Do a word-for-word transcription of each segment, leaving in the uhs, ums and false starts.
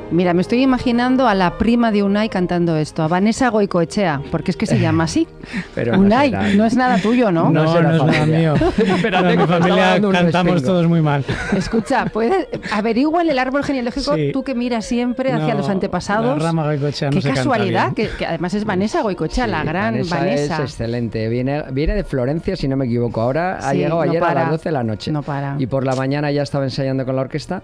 Mira, me estoy imaginando a la prima de Unai cantando esto, a Vanessa Goicoechea, porque es que se llama así. Pero Unai, no, no es nada tuyo, ¿no? No, No no, será no es nada mío. Pero en mi familia cantamos todos muy mal. Escucha, ¿puedes averigua en el árbol genealógico, Sí. tú que miras siempre hacia No, los antepasados? La rama Goicoechea no Qué se canta casualidad, bien. que, que además es Vanessa Goicoechea, Sí, la gran Vanessa. Vanessa. Es excelente. Viene, viene de Florencia, si no me equivoco. Ahora ha Sí, llegado no ayer para. a las doce de la noche. No para. Y por la mañana ya estaba ensayando con la orquesta.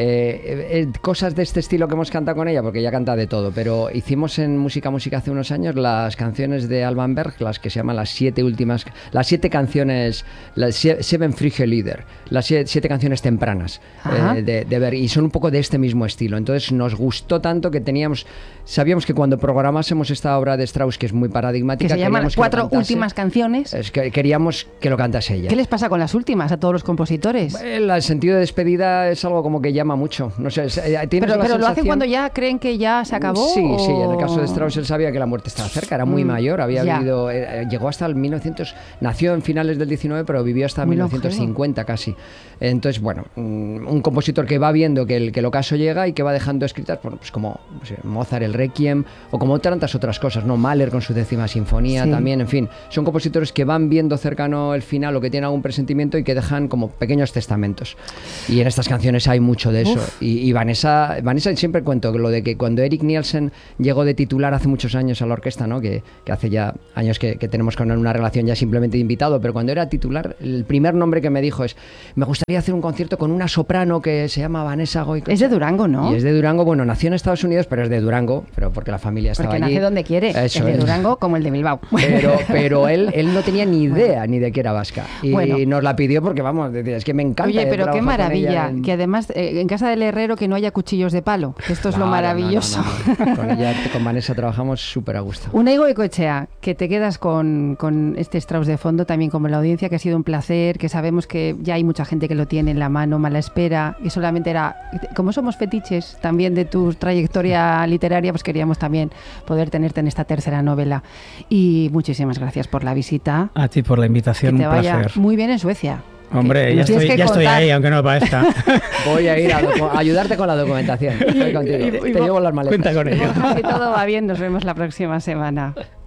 Eh, eh, cosas de este estilo que hemos cantado con ella, porque ella canta de todo. Pero hicimos en Música Música hace unos años las canciones de Alban Berg, las que se llaman las siete últimas, las siete canciones, las sie- Seven Frühe Lieder, las siete, siete canciones tempranas Ajá. eh, de, de Berg. Y son un poco de este mismo estilo. Entonces nos gustó tanto que teníamos, sabíamos que cuando programásemos esta obra de Strauss, que es muy paradigmática, Que se llaman queríamos que lo Cuatro cantase. Últimas Canciones. Es que queríamos que lo cantase ella. ¿Qué les pasa con las últimas a todos los compositores? El, el sentido de despedida es algo como que llama mucho. No sé, es- eh, tienes Pero, la pero lo hacen sensación- cuando ya creen que ya se acabó. Sí, sí, en el o- caso de Strauss él sabía que la muerte estaba cerca, era muy Mm, mayor, había ya. vivido, eh, llegó hasta el mil novecientos, nació en finales del diecinueve, pero vivió hasta Muy mil novecientos cincuenta casi. Entonces, bueno, mm, un compositor que va viendo que el, que el ocaso llega y que va dejando escritas, bueno, pues como no sé, Mozart, el Requiem, o como tantas otras cosas, ¿no? Mahler con su décima sinfonía Sí. también, en fin, son compositores que van viendo cercano el final o que tienen algún presentimiento y que dejan como pequeños testamentos. Y en estas canciones hay mucho de eso. Uf. Y, y Vanessa, Vanessa siempre cuento lo de que cuando Eric Nielsen llegó de titular hace muchos años a la orquesta, ¿no? que, que hace ya años que, que tenemos con él una relación ya simplemente de invitado, pero cuando era titular, el primer nombre que me dijo es: me gustaría hacer un concierto con una soprano que se llama Vanessa Goicoechea. Es de Durango, ¿no? Y es de Durango, bueno, nació en Estados Unidos, pero es de Durango, pero porque la familia estaba Porque allí. nace donde quiere. Eso es de es. Durango como el de Bilbao. Pero, pero él, él no tenía ni idea ni de que era vasca. Y Bueno. nos la pidió porque, vamos, decía, es que me encanta. Oye, he pero qué trabajado con maravilla, ella en- que además eh, en casa del herrero que no haya cuchillos de palo, que esto es lo Claro, maravilloso. no, no, no. Con ella, con Vanessa trabajamos súper a gusto. Unai Goicoechea, que te quedas con, con este Strauss de fondo, también como la audiencia, que ha sido un placer, que sabemos que ya hay mucha gente que lo tiene en la mano, mala espera, y solamente era, como somos fetiches también de tu trayectoria literaria, pues queríamos también poder tenerte en esta tercera novela. Y muchísimas gracias por la visita. A ti por la Que invitación, te un vaya placer. muy bien en Suecia. Hombre, Que ya nos tienes estoy, que ya estoy contar. ahí, aunque no lo parezca. Voy a ir a, docu- a ayudarte con la documentación. Estoy contigo. y- y- Te llevo las maletas. Cuenta con ello. Si todo va bien, nos vemos la próxima semana.